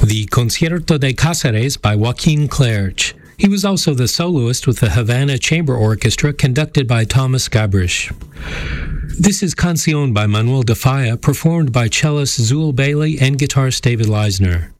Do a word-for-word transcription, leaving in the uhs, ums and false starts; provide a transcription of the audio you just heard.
the Concierto de Cáceres by Joaquin Clerch. He was also the soloist with the Havana Chamber Orchestra conducted by Thomas Gabrish. This is Canción by Manuel de Falla, performed by cellist Zul Bailey and guitarist David Leisner.